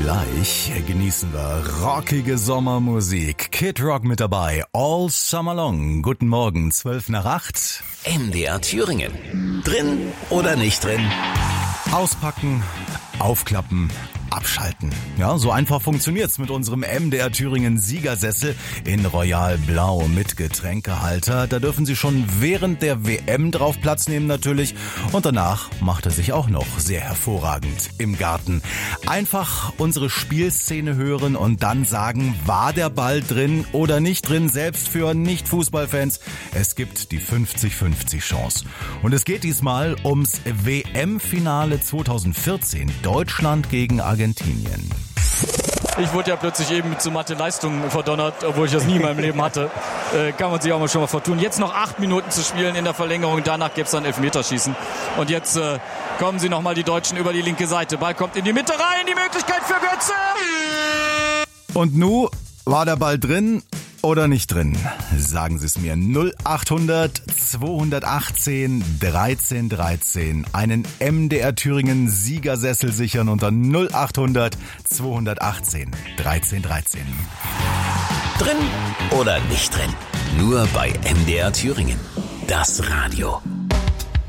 Gleich genießen wir rockige Sommermusik. Kid Rock mit dabei, all summer long. Guten Morgen, 7:55. MDR Thüringen. Drin oder nicht drin? Auspacken, aufklappen, abschalten. Ja, so einfach funktioniert's mit unserem MDR Thüringen Siegersessel in Royal Blau mit Getränkehalter. Da dürfen Sie schon während der WM drauf Platz nehmen natürlich. Und danach macht er sich auch noch sehr hervorragend im Garten. Einfach unsere Spielszene hören und dann sagen, war der Ball drin oder nicht drin, selbst für Nicht-Fußballfans. Es gibt die 50-50 Chance. Und es geht diesmal ums WM-Finale 2014. Deutschland gegen Argentinien. Ich wurde ja plötzlich eben mit so Mathe-Leistungen verdonnert, obwohl ich das nie in meinem Leben hatte. Kann man sich auch mal schon mal vertun. Jetzt noch 8 Minuten zu spielen in der Verlängerung, danach gäbe es dann Elfmeterschießen. Und jetzt kommen sie nochmal die Deutschen über die linke Seite. Ball kommt in die Mitte rein, die Möglichkeit für Götze. Und nu, war der Ball drin oder nicht drin? Sagen Sie es mir. 0800 218 13 13. Einen MDR Thüringen Siegersessel sichern unter 0800 218 13 13. Drin oder nicht drin? Nur bei MDR Thüringen. Das Radio.